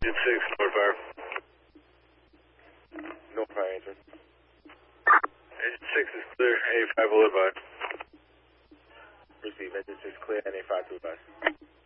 Engine 6, North Fire. North Fire answer. Engine 6 is clear, NA5 will advise. Receive, engine 6 clear, NA5 to advise.